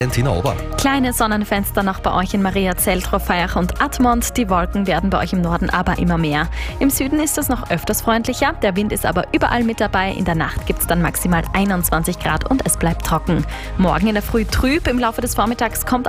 Tina Ober. Kleine Sonnenfenster noch bei euch in Mariazell, Trofeiach und Admont. Die Wolken werden bei euch im Norden aber immer mehr. Im Süden ist es noch öfters freundlicher, der Wind ist aber überall mit dabei. In der Nacht gibt es dann maximal 21 Grad und es bleibt trocken. Morgen in der Früh trüb, im Laufe des Vormittags kommt